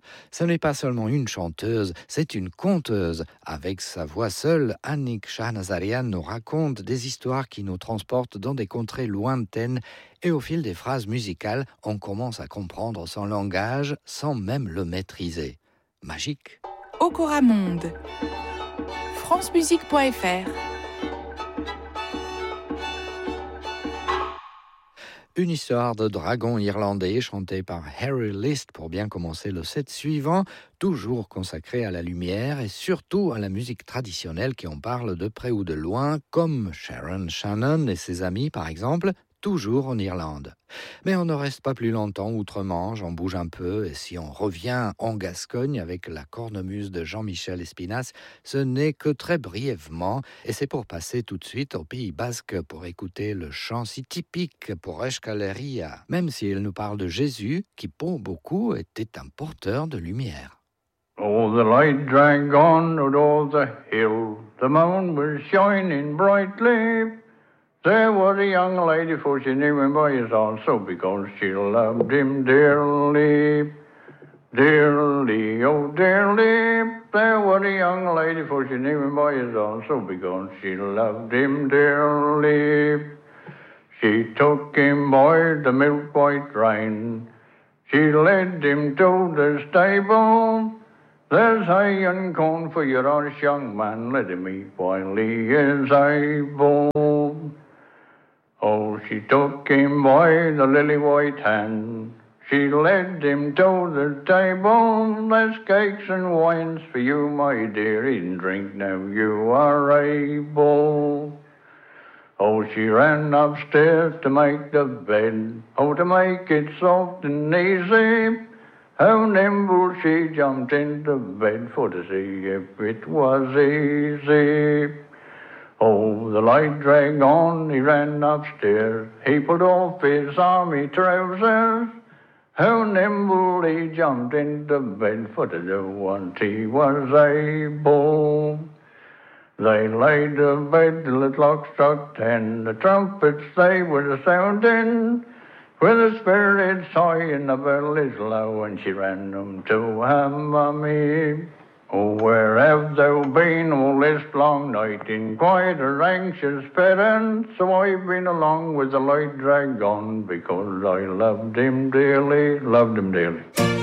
Ce n'est pas seulement une chanteuse, c'est une conteuse. Avec sa voix seule, Annick Shahnazarian nous raconte des histoires qui nous transportent dans des contrées lointaines et au fil des phrases musicales, on commence à comprendre son langage sans même le maîtriser. Magique. Okora Monde. francemusique.fr. Une histoire de dragon irlandais chantée par Harry List pour bien commencer le set suivant, toujours consacré à la lumière et surtout à la musique traditionnelle qui en parle de près ou de loin, comme Sharon Shannon et ses amis par exemple, toujours en Irlande. Mais on ne reste pas plus longtemps outre-Manche, on bouge un peu et si on revient en Gascogne avec la cornemuse de Jean-Michel Espinasse, ce n'est que très brièvement et c'est pour passer tout de suite au Pays Basque pour écouter le chant si typique pour Euskal-Herria, même s'il nous parle de Jésus qui pour beaucoup était un porteur de lumière. Oh, the light dragon out of the hill, the moon was shining brightly. There was a young lady, for she knew him by his also, because she loved him dearly. Dearly, oh dearly, there was a young lady, for she knew him by his also, because she loved him dearly. She took him by the milk white rein, she led him to the stable. There's hay and corn for your honest young man, let him eat while he is able. Oh, she took him by the lily white hand, she led him to the table. There's cakes and wines for you, my dear, eat and drink now you are able. Oh, she ran upstairs to make the bed, oh, to make it soft and easy. How nimble she jumped into bed for to see if it was easy. Oh, the light dragged on, he ran upstairs, he pulled off his army trousers. How nimble he jumped into bed for to do what he was able. They laid abed till the clock struck 10, the trumpets they were sounding, with the spirits high and the bell is low, and she ran them to her mummy. Oh, where have thou been all this long night, in quite a anxious parent? So I've been along with the light dragon, because I loved him dearly, loved him dearly.